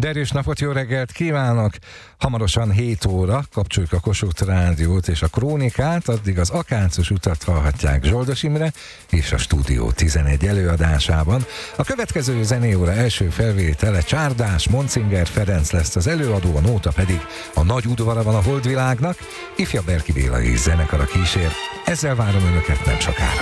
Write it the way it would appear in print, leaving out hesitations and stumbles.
Derűs napot, jó reggelt kívánok! Hamarosan 7 óra kapcsoljuk a Kossuth Rádiót és a Krónikát, addig az Akácos utat hallhatják Zsoldos Imre és a Stúdió 11 előadásában. A következő zenéóra első felvétele Csárdás, Monsinger Ferenc lesz az előadó, a nóta pedig a Nagy udvara van a Holdvilágnak, Ifja Berki Béla és zenekara kísér. Ezzel várom önöket nem sokára.